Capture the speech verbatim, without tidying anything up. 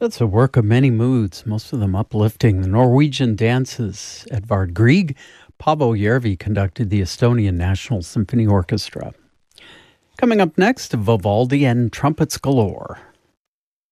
That's a work of many moods, most of them uplifting. The Norwegian dances. Edvard Grieg, Paavo Järvi conducted the Estonian National Symphony Orchestra. Coming up next, Vivaldi and Trumpets Galore.